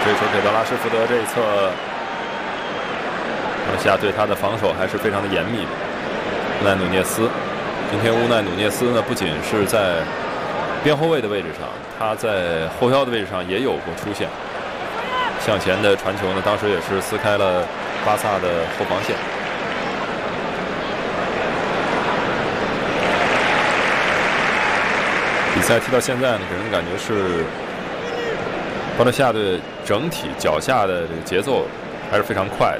这球给到拉什福德这一侧，马来西亚对他的防守还是非常的严密的。乌奈努涅斯，今天乌奈努涅斯呢，不仅是在边后卫的位置上，他在后腰的位置上也有过出现。向前的传球呢，当时也是撕开了巴萨的后防线。比赛踢到现在呢，给人的感觉是巴勒西亚队整体脚下的这个节奏还是非常快的。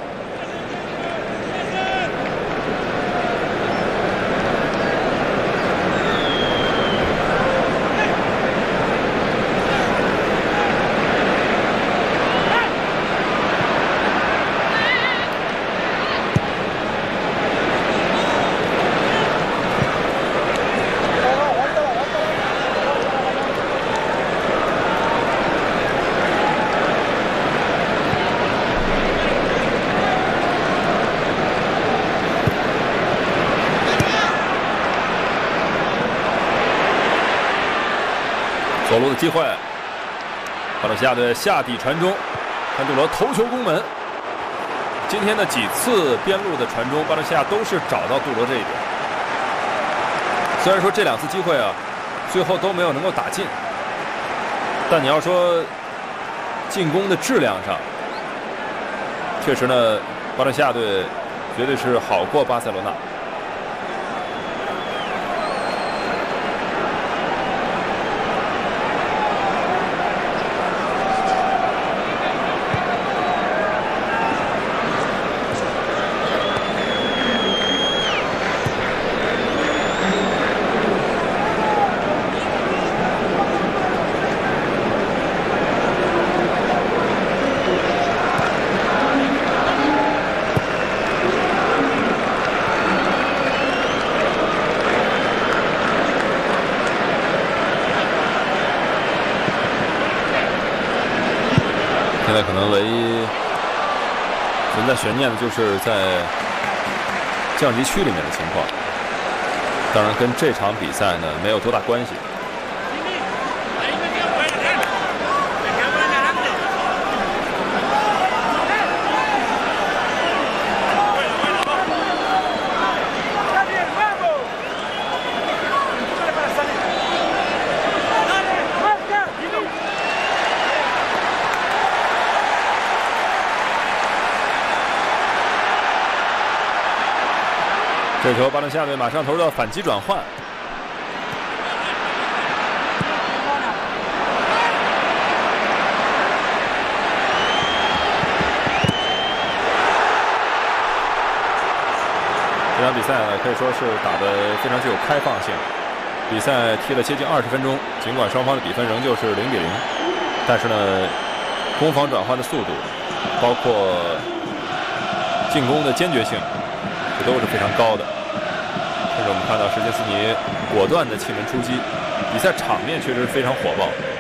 左路的机会，巴勒西亚队下底传中，潘杜罗头球攻门。今天的几次边路的传中，巴勒西亚都是找到杜罗这一点。虽然说这2次机会啊，最后都没有能够打进，但你要说进攻的质量上，确实呢，巴勒西亚队绝对是好过巴塞罗那。现在可能唯一存在悬念的就是在降级区里面的情况，当然跟这场比赛呢没有多大关系。这球巴勒西亚队马上投入到反击转换，这场比赛呢可以说是打得非常具有开放性。比赛踢了接近20分钟，尽管双方的比分仍旧是0-0，但是呢，攻防转换的速度，包括进攻的坚决性，这都是非常高的。甚至我们看到什杰斯尼果断的气门出击，比赛场面确实非常火爆。